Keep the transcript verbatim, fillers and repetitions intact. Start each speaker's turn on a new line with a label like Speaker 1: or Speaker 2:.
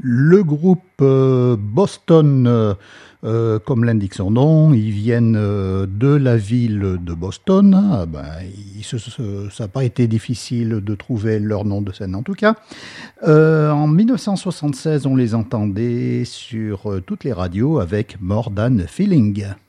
Speaker 1: Le groupe euh, Boston, euh, euh, comme l'indique son nom, ils viennent euh, de la ville de Boston. Ah ben, il se- se- ça n'a pas été difficile de trouver leur nom de scène en tout cas. Euh, en dix-neuf cent soixante-seize, on les entendait sur euh, toutes les radios avec More Than a Feeling.